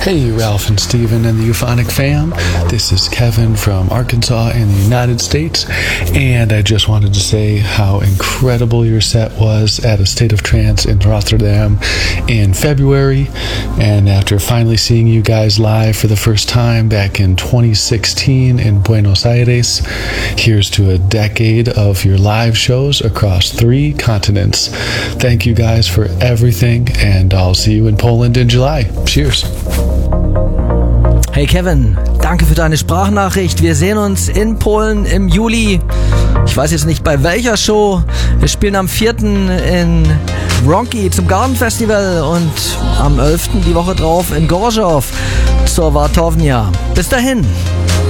Hey, Ralph and Steven and the Euphonic fam. This is Kevin from Arkansas in the United States, and I just wanted to say how incredible your set was at A State of Trance in Rotterdam in February. And after finally seeing you guys live for the first time back in 2016 in Buenos Aires, here's to a decade of your live shows across 3 continents. Thank you guys for everything, and I'll see you in Poland in July. Cheers. Hey Kevin, danke für deine Sprachnachricht. Wir sehen uns in Polen im Juli. Ich weiß jetzt nicht bei welcher Show. Wir spielen am 4. in Wronki zum Garden Festival und am 11. die Woche drauf in Gorzów zur Wartownia. Bis dahin.